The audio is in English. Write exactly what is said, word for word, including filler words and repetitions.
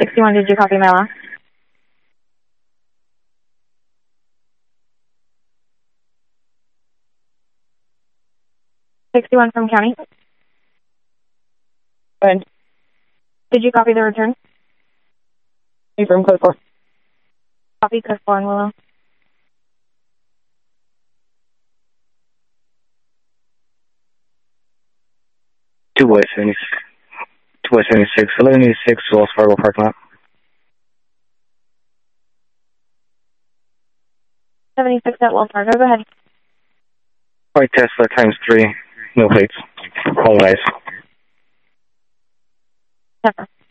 sixty-one, did you copy my last? sixty-one from county. Go ahead. Did you copy the return? From code four. Copy code four in Willow. Two boys, seventy-six. Two boys, seventy-six. eleven eighty-six, Wells Fargo parking lot. seventy-six at Wells Fargo, go ahead. White Tesla times three. No plates. All guys. Never.